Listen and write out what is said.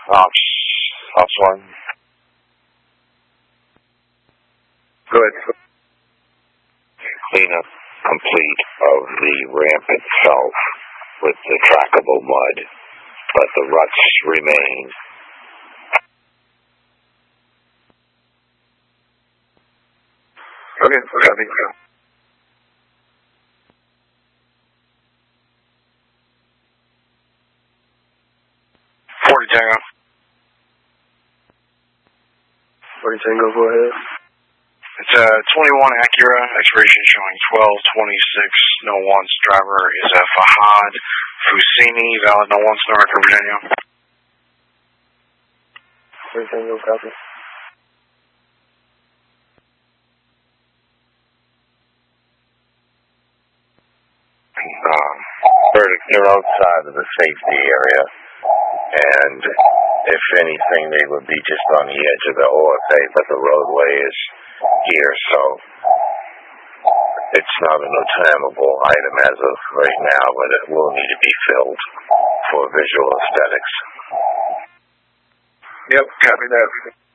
Ops 1. Good. Cleanup complete of the ramp itself with the trackable mud, but the ruts remain. Okay, copy. 40 Tango. 40 Tango, go ahead. It's a 21 Acura, expiration showing 12/26. No wants. Driver is a Fahad Fusini, valid no wants, Newark, Virginia. 40 Tango, copy. They're outside of the safety area, and if anything, they would be just on the edge of the OFA, but the roadway is here, so it's not a notamable item as of right now, but it will need to be filled for visual aesthetics. Yep, copy that.